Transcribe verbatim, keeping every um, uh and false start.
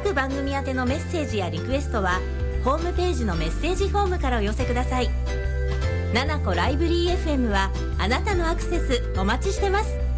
各番組宛てのメッセージやリクエストはホームページのメッセージフォームからお寄せください。ナナコライブリー エフエム はあなたのアクセスお待ちしてます。